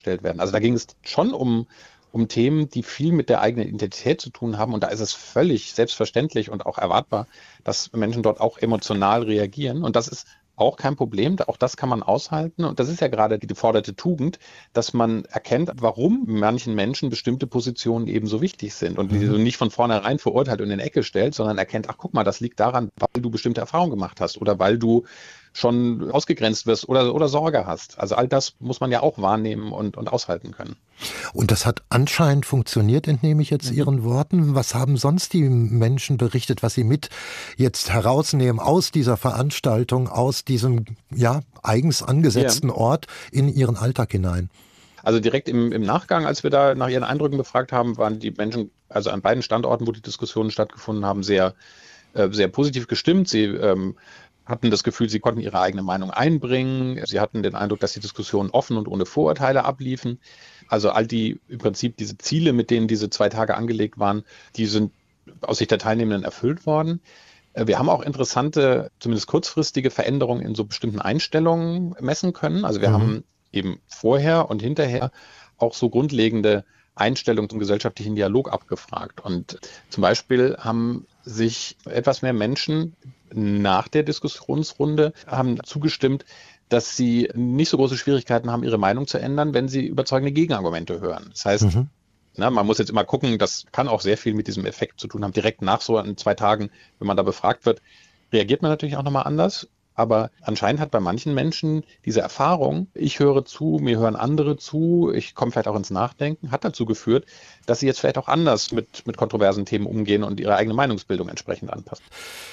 gestellt werden. Also da ging es schon um Themen, die viel mit der eigenen Identität zu tun haben. Und da ist es völlig selbstverständlich und auch erwartbar, dass Menschen dort auch emotional reagieren. Und das ist auch kein Problem. Auch das kann man aushalten. Und das ist ja gerade die geforderte Tugend, dass man erkennt, warum manchen Menschen bestimmte Positionen eben so wichtig sind und die so nicht von vornherein verurteilt und in die Ecke stellt, sondern erkennt, ach guck mal, das liegt daran, weil du bestimmte Erfahrungen gemacht hast oder weil du schon ausgegrenzt wirst oder Sorge hast. Also all das muss man ja auch wahrnehmen und aushalten können. Und das hat anscheinend funktioniert, entnehme ich jetzt Ihren Worten. Was haben sonst die Menschen berichtet, was sie mit jetzt herausnehmen aus dieser Veranstaltung, aus diesem eigens angesetzten Ort in ihren Alltag hinein? Also direkt im Nachgang, als wir da nach ihren Eindrücken befragt haben, waren die Menschen, also an beiden Standorten, wo die Diskussionen stattgefunden haben, sehr, sehr positiv gestimmt. Sie hatten das Gefühl, sie konnten ihre eigene Meinung einbringen. Sie hatten den Eindruck, dass die Diskussionen offen und ohne Vorurteile abliefen. Also all im Prinzip diese Ziele, mit denen diese 2 Tage angelegt waren, die sind aus Sicht der Teilnehmenden erfüllt worden. Wir haben auch interessante, zumindest kurzfristige Veränderungen in so bestimmten Einstellungen messen können. Also wir haben eben vorher und hinterher auch so grundlegende Einstellungen zum gesellschaftlichen Dialog abgefragt. Und zum Beispiel haben sich etwas mehr Menschen nach der Diskussionsrunde haben zugestimmt, dass sie nicht so große Schwierigkeiten haben, ihre Meinung zu ändern, wenn sie überzeugende Gegenargumente hören. Das heißt, man muss jetzt immer gucken, das kann auch sehr viel mit diesem Effekt zu tun haben. Direkt nach so 2 Tagen, wenn man da befragt wird, reagiert man natürlich auch nochmal anders. Aber anscheinend hat bei manchen Menschen diese Erfahrung, ich höre zu, mir hören andere zu, ich komme vielleicht auch ins Nachdenken, hat dazu geführt, dass sie jetzt vielleicht auch anders mit kontroversen Themen umgehen und ihre eigene Meinungsbildung entsprechend anpassen.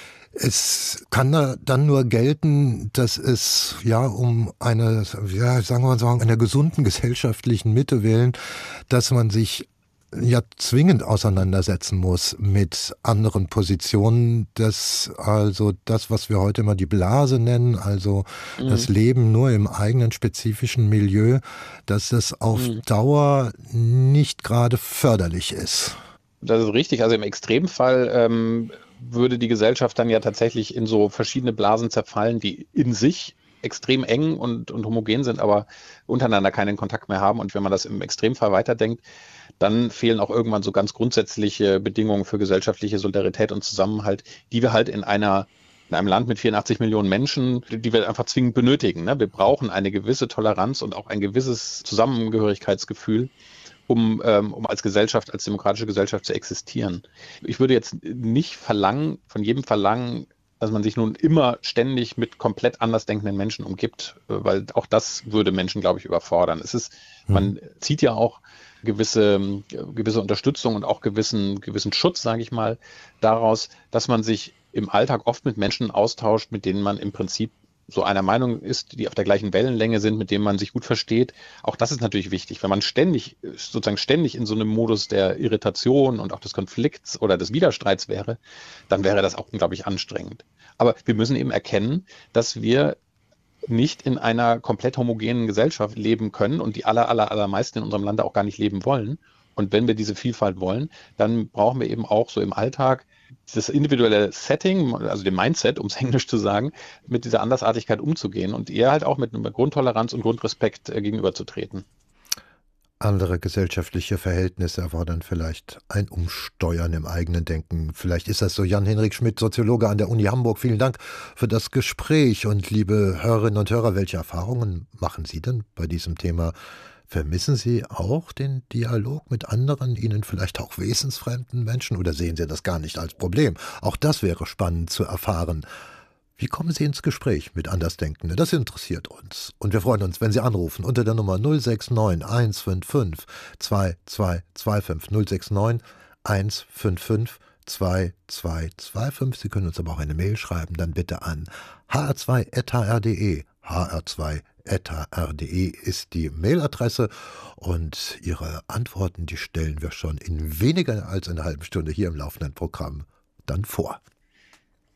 Es kann da dann nur gelten, dass es um eine, sagen wir mal, einer gesunden gesellschaftlichen Mitte willen, dass man sich zwingend auseinandersetzen muss mit anderen Positionen, dass also das, was wir heute immer die Blase nennen, also das Leben nur im eigenen spezifischen Milieu, dass das auf Dauer nicht gerade förderlich ist. Das ist richtig. Also im Extremfall würde die Gesellschaft dann ja tatsächlich in so verschiedene Blasen zerfallen, die in sich extrem eng und homogen sind, aber untereinander keinen Kontakt mehr haben. Und wenn man das im Extremfall weiterdenkt, dann fehlen auch irgendwann so ganz grundsätzliche Bedingungen für gesellschaftliche Solidarität und Zusammenhalt, die wir halt in einem Land mit 84 Millionen Menschen, die wir einfach zwingend benötigen. Ne? Wir brauchen eine gewisse Toleranz und auch ein gewisses Zusammengehörigkeitsgefühl, um als Gesellschaft, als demokratische Gesellschaft zu existieren. Ich würde jetzt nicht von jedem verlangen, dass man sich nun immer ständig mit komplett anders denkenden Menschen umgibt, weil auch das würde Menschen, glaube ich, überfordern. Man zieht ja auch gewisse Unterstützung und auch gewissen Schutz, sage ich mal, daraus, dass man sich im Alltag oft mit Menschen austauscht, mit denen man im Prinzip so einer Meinung ist, die auf der gleichen Wellenlänge sind, mit denen man sich gut versteht. Auch das ist natürlich wichtig. Wenn man ständig in so einem Modus der Irritation und auch des Konflikts oder des Widerstreits wäre, dann wäre das auch unglaublich anstrengend. Aber wir müssen eben erkennen, dass wir nicht in einer komplett homogenen Gesellschaft leben können und die allermeisten in unserem Lande auch gar nicht leben wollen. Und wenn wir diese Vielfalt wollen, dann brauchen wir eben auch so im Alltag das individuelle Setting, also dem Mindset, um es Englisch zu sagen, mit dieser Andersartigkeit umzugehen und eher halt auch mit einer Grundtoleranz und Grundrespekt gegenüberzutreten. Andere gesellschaftliche Verhältnisse erfordern vielleicht ein Umsteuern im eigenen Denken. Vielleicht ist das so. Jan-Henrik Schmidt, Soziologe an der Uni Hamburg. Vielen Dank für das Gespräch. Und liebe Hörerinnen und Hörer, welche Erfahrungen machen Sie denn bei diesem Thema? Vermissen Sie auch den Dialog mit anderen, Ihnen vielleicht auch wesensfremden Menschen? Oder sehen Sie das gar nicht als Problem? Auch das wäre spannend zu erfahren. Wie kommen Sie ins Gespräch mit Andersdenkenden? Das interessiert uns. Und wir freuen uns, wenn Sie anrufen unter der Nummer 069 155 2225 069 155 2225. Sie können uns aber auch eine Mail schreiben, dann bitte an hr2.hr.de. hr2.hr.de ist die Mailadresse und Ihre Antworten, die stellen wir schon in weniger als einer halben Stunde hier im laufenden Programm dann vor.